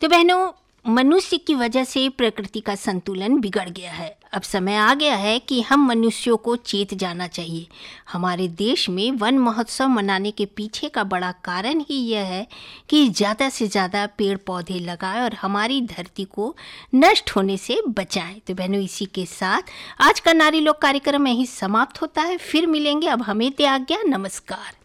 तो बहनों, मनुष्य की वजह से प्रकृति का संतुलन बिगड़ गया है। अब समय आ गया है कि हम मनुष्यों को चेत जाना चाहिए। हमारे देश में वन महोत्सव मनाने के पीछे का बड़ा कारण ही यह है कि ज़्यादा से ज़्यादा पेड़ पौधे लगाएं और हमारी धरती को नष्ट होने से बचाएं। तो बहनों, इसी के साथ आज का नारी लोक कार्यक्रम यहीं समाप्त होता है। फिर मिलेंगे। अब हमें दे आज्ञा। नमस्कार।